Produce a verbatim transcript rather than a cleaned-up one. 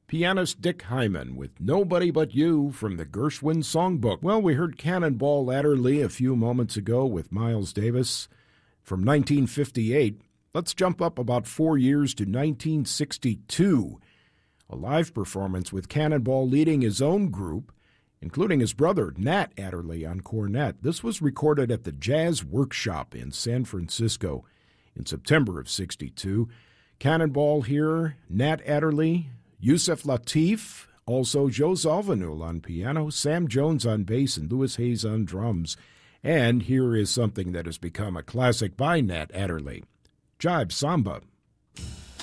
Pianist Dick Hyman with Nobody But You from the Gershwin Songbook. Well, we heard Cannonball Adderley a few moments ago with Miles Davis from nineteen fifty-eight. Let's jump up about four years to nineteen sixty-two. A live performance with Cannonball leading his own group, including his brother Nat Adderley on cornet. This was recorded at the Jazz Workshop in San Francisco in September of sixty-two. Cannonball here, Nat Adderley, Yusef Lateef, also Joe Zawinul on piano, Sam Jones on bass, and Louis Hayes on drums. And here is something that has become a classic by Nat Adderley, Jive Samba.